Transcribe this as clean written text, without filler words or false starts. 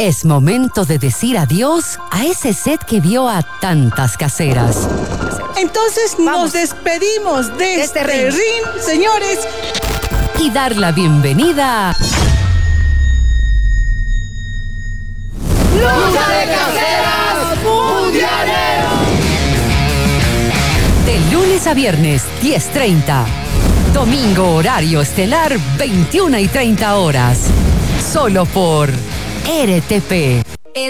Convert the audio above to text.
Es momento de decir adiós a ese set que vio a tantas caseras. Entonces nos despedimos de este ring, señores. Y dar la bienvenida a... ¡Lucha de Caseras Mundialero! De lunes a viernes, 10:30. Domingo, horario estelar, 21:30 horas. Solo por RTP.